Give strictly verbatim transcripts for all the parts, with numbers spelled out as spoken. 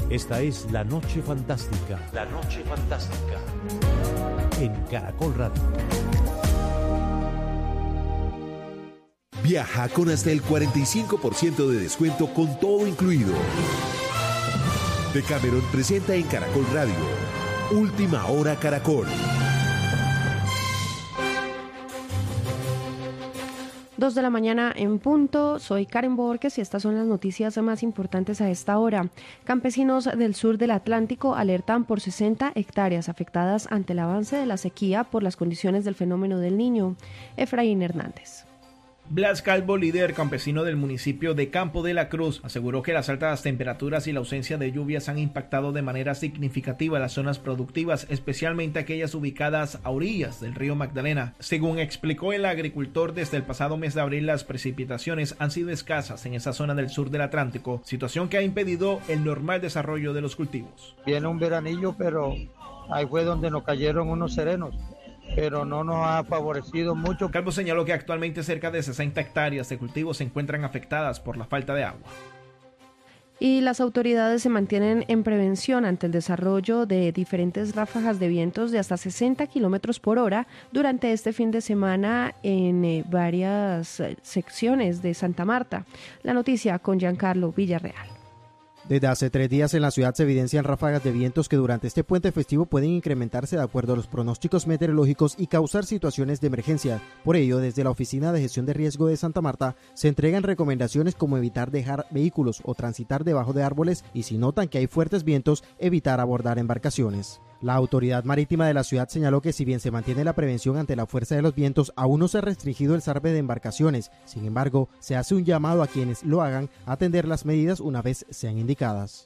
Esta es La Noche Fantástica. La Noche Fantástica. En Caracol Radio. Viaja con hasta el cuarenta y cinco por ciento de descuento con todo incluido. Decameron presenta en Caracol Radio Última Hora Caracol. Dos de la mañana en punto, soy Karen Borges y estas son las noticias más importantes a esta hora. Campesinos del sur del Atlántico alertan por sesenta hectáreas afectadas ante el avance de la sequía por las condiciones del fenómeno del Niño. Efraín Hernández. Blas Calvo, líder campesino del municipio de Campo de la Cruz, aseguró que las altas temperaturas y la ausencia de lluvias han impactado de manera significativa las zonas productivas, especialmente aquellas ubicadas a orillas del río Magdalena. Según explicó el agricultor, desde el pasado mes de abril las precipitaciones han sido escasas en esa zona del sur del Atlántico, situación que ha impedido el normal desarrollo de los cultivos. Viene un veranillo, pero ahí fue donde nos cayeron unos serenos, pero no nos ha favorecido mucho. Calvo señaló que actualmente cerca de sesenta hectáreas de cultivos se encuentran afectadas por la falta de agua. Y las autoridades se mantienen en prevención ante el desarrollo de diferentes ráfagas de vientos de hasta sesenta kilómetros por hora durante este fin de semana en eh, varias eh, secciones de Santa Marta. La noticia con Giancarlo Villarreal. Desde hace tres días en la ciudad se evidencian ráfagas de vientos que durante este puente festivo pueden incrementarse de acuerdo a los pronósticos meteorológicos y causar situaciones de emergencia. Por ello, desde la Oficina de Gestión de Riesgo de Santa Marta se entregan recomendaciones como evitar dejar vehículos o transitar debajo de árboles y si notan que hay fuertes vientos, evitar abordar embarcaciones. La autoridad marítima de la ciudad señaló que si bien se mantiene la prevención ante la fuerza de los vientos, aún no se ha restringido el zarpe de embarcaciones. Sin embargo, se hace un llamado a quienes lo hagan a atender las medidas una vez sean indicadas.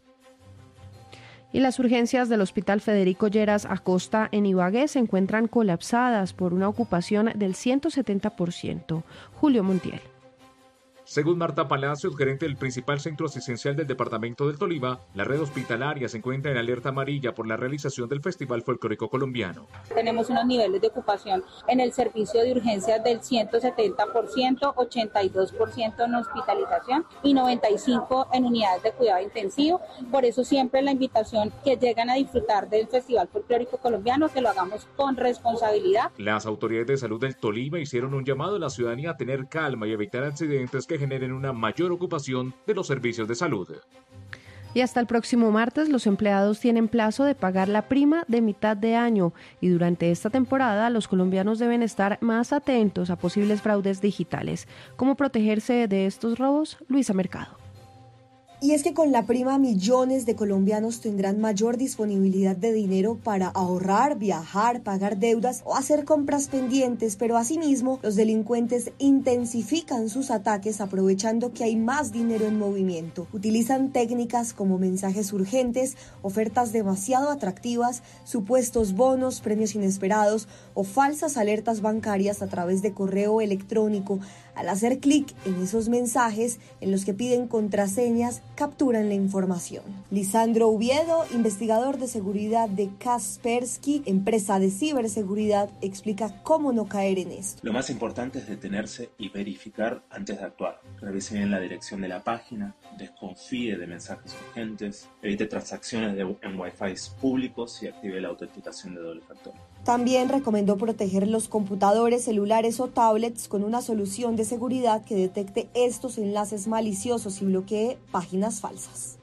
Y las urgencias del Hospital Federico Lleras Acosta en Ibagué se encuentran colapsadas por una ocupación del ciento setenta por ciento. Julio Montiel. Según Marta Palacios, gerente del principal centro asistencial del departamento del Tolima, la red hospitalaria se encuentra en alerta amarilla por la realización del Festival Folclórico Colombiano. Tenemos unos niveles de ocupación en el servicio de urgencias del ciento setenta por ciento, ochenta y dos por ciento en hospitalización y noventa y cinco por ciento en unidades de cuidado intensivo. Por eso siempre la invitación que llegan a disfrutar del Festival Folclórico Colombiano, que lo hagamos con responsabilidad. Las autoridades de salud del Tolima hicieron un llamado a la ciudadanía a tener calma y evitar accidentes que generen una mayor ocupación de los servicios de salud. Y hasta el próximo martes los empleados tienen plazo de pagar la prima de mitad de año y durante esta temporada los colombianos deben estar más atentos a posibles fraudes digitales. ¿Cómo protegerse de estos robos? Luisa Mercado. Y es que con la prima millones de colombianos tendrán mayor disponibilidad de dinero para ahorrar, viajar, pagar deudas o hacer compras pendientes, pero asimismo los delincuentes intensifican sus ataques aprovechando que hay más dinero en movimiento. Utilizan técnicas como mensajes urgentes, ofertas demasiado atractivas, supuestos bonos, premios inesperados o falsas alertas bancarias a través de correo electrónico. Al hacer clic en esos mensajes en los que piden contraseñas, capturan la información. Lisandro Oviedo, investigador de seguridad de Kaspersky, empresa de ciberseguridad, explica cómo no caer en esto. Lo más importante es detenerse y verificar antes de actuar. Revise bien la dirección de la página, desconfíe de mensajes urgentes, evite transacciones de, en Wi-Fi públicos y active la autenticación de doble factor. También recomendó proteger los computadores, celulares o tablets con una solución de seguridad que detecte estos enlaces maliciosos y bloquee páginas falsas.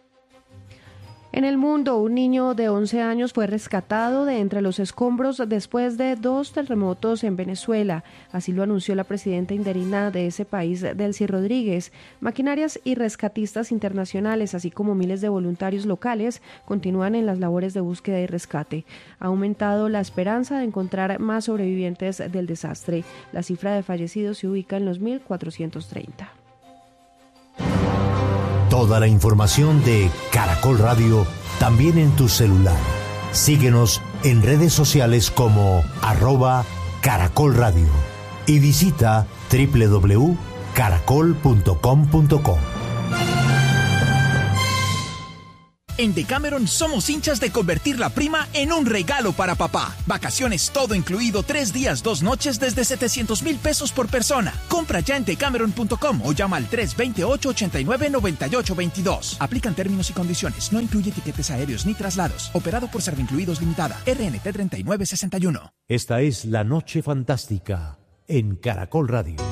En el mundo, un niño de once años fue rescatado de entre los escombros después de dos terremotos en Venezuela. Así lo anunció la presidenta interina de ese país, Delcy Rodríguez. Maquinarias y rescatistas internacionales, así como miles de voluntarios locales, continúan en las labores de búsqueda y rescate. Ha aumentado la esperanza de encontrar más sobrevivientes del desastre. La cifra de fallecidos se ubica en los mil cuatrocientos treinta. Toda la información de Caracol Radio también en tu celular. Síguenos en redes sociales como arroba Caracol Radio y visita doble u doble u doble u punto caracol punto com punto co. En Decameron somos hinchas de convertir la prima en un regalo para papá. Vacaciones todo incluido, tres días, dos noches desde setecientos mil pesos por persona. Compra ya en decameron punto com o llama al tres dos ocho, ocho nueve, nueve ocho dos dos. Aplican términos y condiciones. No incluye tiquetes aéreos ni traslados. Operado por Servincluidos Limitada. R N T treinta y nueve sesenta y uno. Esta es La Noche Fantástica en Caracol Radio.